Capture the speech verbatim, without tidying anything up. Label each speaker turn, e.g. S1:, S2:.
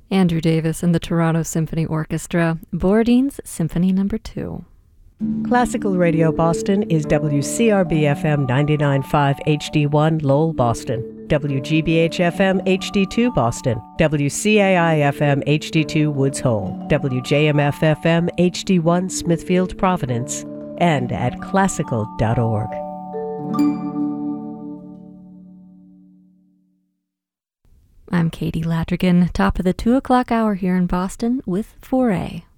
S1: Andrew Davis and the Toronto Symphony Orchestra, Borodin's Symphony Number two.
S2: Classical Radio Boston is W C R B F M ninety-nine point five H D one Lowell, Boston, W G B H F M H D two Boston, W C A I F M H D two Woods Hole, W J M F F M H D one Smithfield, Providence, and at classical dot org.
S1: I'm Katie Ladrigan, top of the two o'clock hour here in Boston with four A.